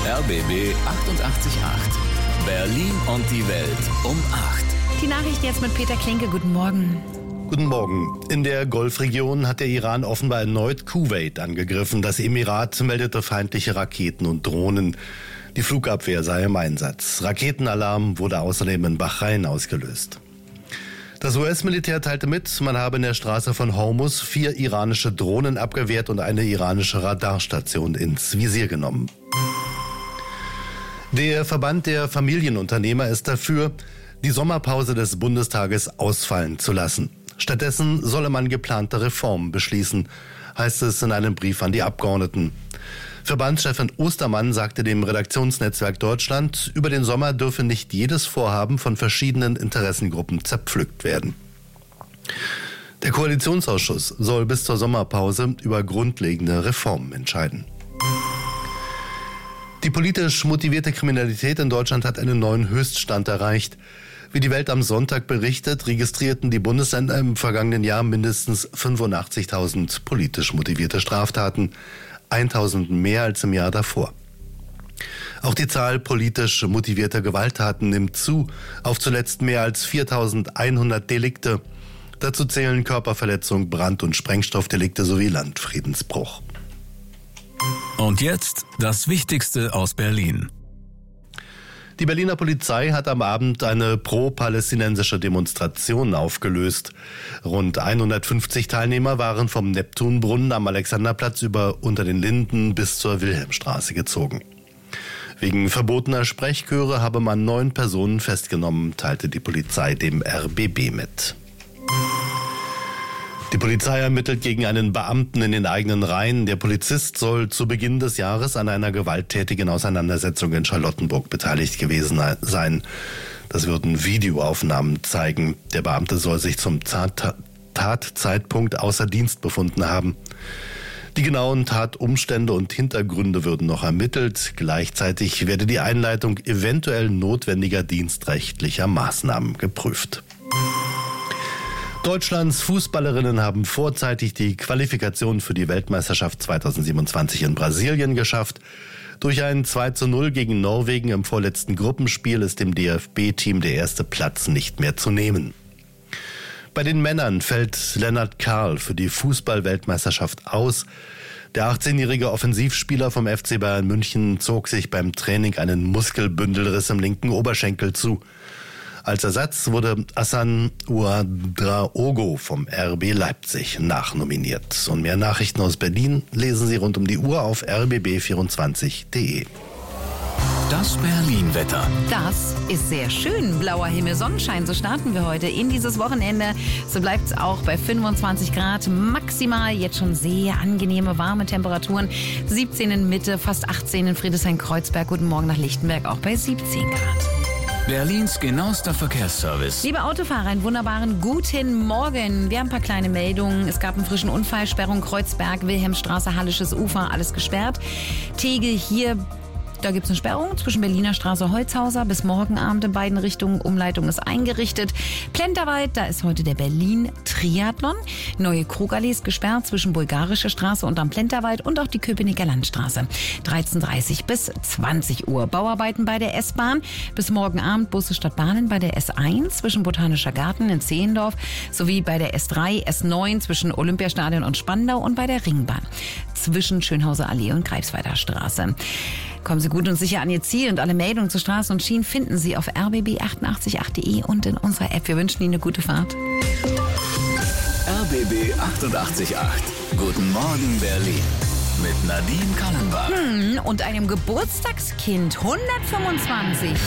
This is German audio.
RBB 888. Berlin und die Welt um 8. Die Nachricht jetzt mit Peter Klinke. Guten Morgen. Guten Morgen. In der Golfregion hat der Iran offenbar erneut Kuwait angegriffen. Das Emirat meldete feindliche Raketen und Drohnen. Die Flugabwehr sei im Einsatz. Raketenalarm wurde außerdem in Bahrain ausgelöst. Das US-Militär teilte mit, man habe in der Straße von Hormuz 4 iranische Drohnen abgewehrt und eine iranische Radarstation ins Visier genommen. Der Verband der Familienunternehmer ist dafür, die Sommerpause des Bundestages ausfallen zu lassen. Stattdessen solle man geplante Reformen beschließen, heißt es in einem Brief an die Abgeordneten. Verbandschefin Ostermann sagte dem Redaktionsnetzwerk Deutschland, über den Sommer dürfe nicht jedes Vorhaben von verschiedenen Interessengruppen zerpflückt werden. Der Koalitionsausschuss soll bis zur Sommerpause über grundlegende Reformen entscheiden. Die politisch motivierte Kriminalität in Deutschland hat einen neuen Höchststand erreicht. Wie die Welt am Sonntag berichtet, registrierten die Bundesländer im vergangenen Jahr mindestens 85.000 politisch motivierte Straftaten, 1.000 mehr als im Jahr davor. Auch die Zahl politisch motivierter Gewalttaten nimmt zu, auf zuletzt mehr als 4.100 Delikte. Dazu zählen Körperverletzung, Brand- und Sprengstoffdelikte sowie Landfriedensbruch. Und jetzt das Wichtigste aus Berlin. Die Berliner Polizei hat am Abend eine pro-palästinensische Demonstration aufgelöst. Rund 150 Teilnehmer waren vom Neptunbrunnen am Alexanderplatz über unter den Linden bis zur Wilhelmstraße gezogen. Wegen verbotener Sprechchöre habe man 9 Personen festgenommen, teilte die Polizei dem RBB mit. Die Polizei ermittelt gegen einen Beamten in den eigenen Reihen. Der Polizist soll zu Beginn des Jahres an einer gewalttätigen Auseinandersetzung in Charlottenburg beteiligt gewesen sein. Das würden Videoaufnahmen zeigen. Der Beamte soll sich zum Tatzeitpunkt außer Dienst befunden haben. Die genauen Tatumstände und Hintergründe würden noch ermittelt. Gleichzeitig werde die Einleitung eventuell notwendiger dienstrechtlicher Maßnahmen geprüft. Deutschlands Fußballerinnen haben vorzeitig die Qualifikation für die Weltmeisterschaft 2027 in Brasilien geschafft. Durch ein 2:0 gegen Norwegen im vorletzten Gruppenspiel ist dem DFB-Team der erste Platz nicht mehr zu nehmen. Bei den Männern fällt Lennart Karl für die Fußball-Weltmeisterschaft aus. Der 18-jährige Offensivspieler vom FC Bayern München zog sich beim Training einen Muskelbündelriss im linken Oberschenkel zu. Als Ersatz wurde Hassan Ouedraogo vom RB Leipzig nachnominiert. Und mehr Nachrichten aus Berlin lesen Sie rund um die Uhr auf rbb24.de. Das Berlin-Wetter. Das ist sehr schön. Blauer Himmel, Sonnenschein. So starten wir heute in dieses Wochenende. So bleibt es auch bei 25 Grad maximal. Jetzt schon sehr angenehme, warme Temperaturen. 17 in Mitte, fast 18 in Friedrichshain-Kreuzberg. Guten Morgen nach Lichtenberg, auch bei 17 Grad. Berlins genauester Verkehrsservice. Liebe Autofahrer, einen wunderbaren guten Morgen. Wir haben ein paar kleine Meldungen. Es gab einen frischen Unfall, Sperrung Kreuzberg, Wilhelmstraße, Hallisches Ufer, alles gesperrt. Tegel hier. Da gibt es eine Sperrung zwischen Berliner Straße Holzhauser bis morgen Abend in beiden Richtungen. Umleitung ist eingerichtet. Plenterwald, da ist heute der Berlin-Triathlon. Neue Krogallee ist gesperrt zwischen Bulgarische Straße und am Plenterwald und auch die Köpenicker Landstraße. 13:30 bis 20 Uhr. Bauarbeiten bei der S-Bahn. Bis morgen Abend Busse statt Bahnen bei der S1 zwischen Botanischer Garten in Zehlendorf sowie bei der S3, S9 zwischen Olympiastadion und Spandau und bei der Ringbahn zwischen Schönhauser Allee und Greifswalder Straße. Kommen Sie gut und sicher an Ihr Ziel und alle Meldungen zu Straßen und Schienen finden Sie auf rbb888.de und in unserer App. Wir wünschen Ihnen eine gute Fahrt. RBB 888. Guten Morgen Berlin. Mit Nadine Kallenbach. Und einem Geburtstagskind 125.